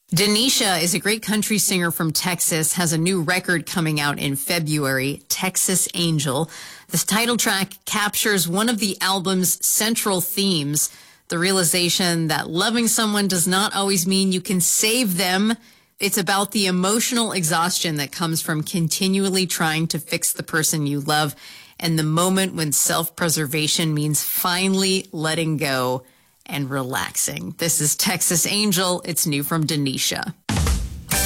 Denisha is a great country singer from Texas, has a new record coming out in February, Texas Angel. This title track captures one of the album's central themes, the realization that loving someone does not always mean you can save them. It's about the emotional exhaustion that comes from continually trying to fix the person you love and the moment when self-preservation means finally letting go and relaxing. This is Texas Angel. It's new from Denisha.